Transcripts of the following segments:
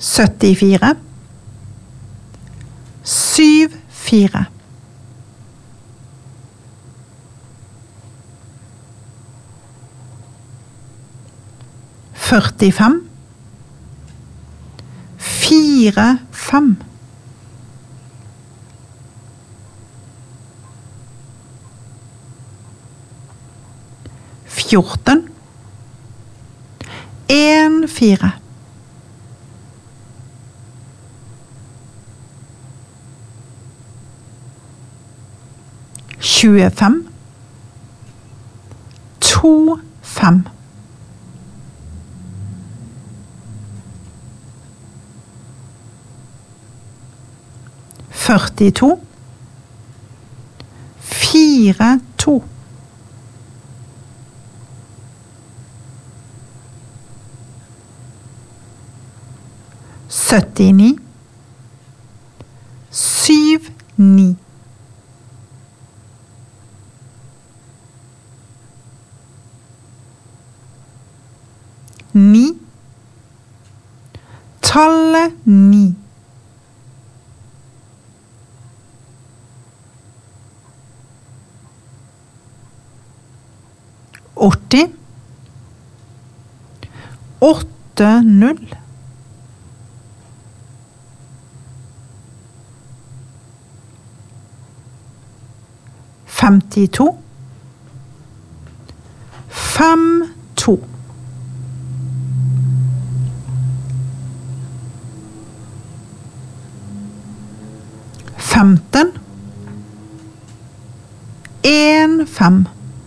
74 74 45 45 14 14 25 25 42 42 79 79 9 tallet 9 80 80 52 52 15 15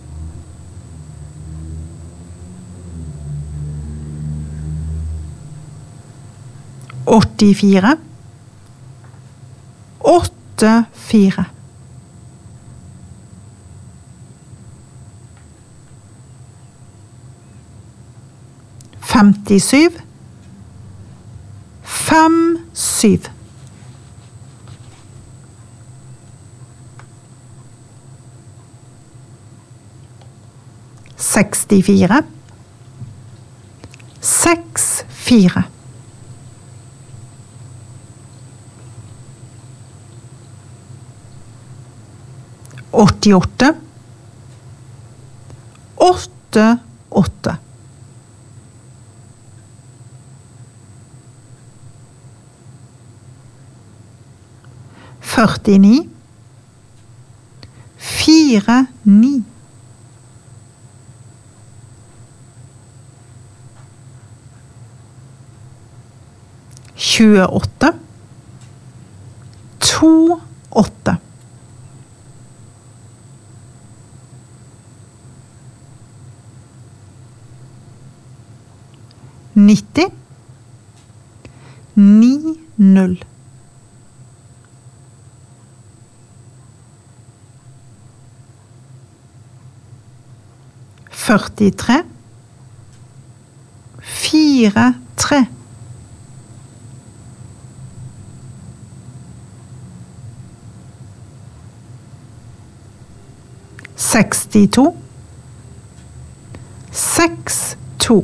84 84 57 57 64 64 88 88 49 49 28 28 90 90 43 43 62 62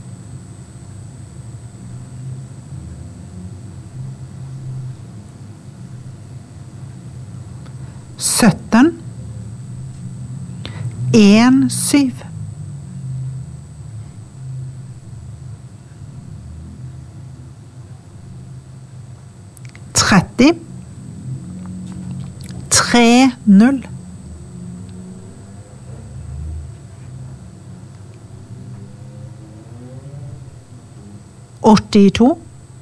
17 17 30 30 82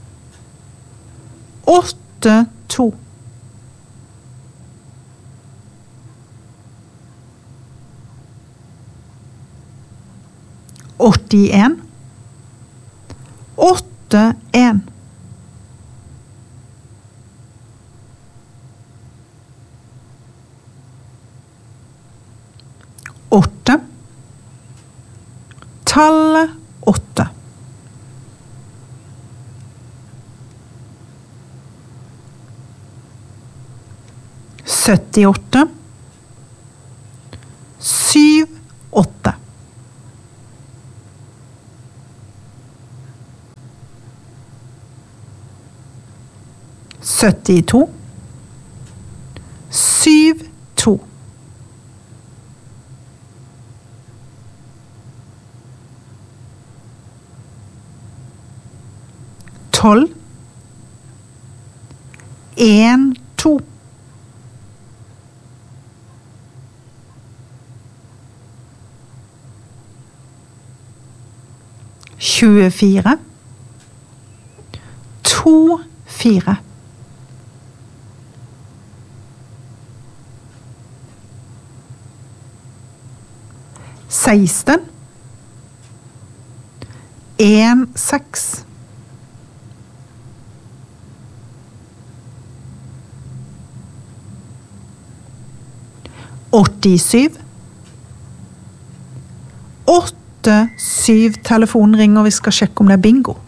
82 81 81 8 tallet 8 78 78 79 72 72 12 12 24 24 16 16 87 87 telefonen ringer, vi skal sjekke om det er bingo.